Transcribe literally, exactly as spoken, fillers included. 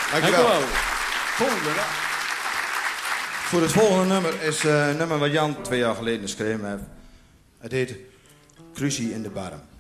Dankjewel. Dankjewel. Volgende dag. Voor het volgende nummer is uh, een nummer wat Jan twee jaar geleden geschreven heeft. Het heet Crucie in de Barm.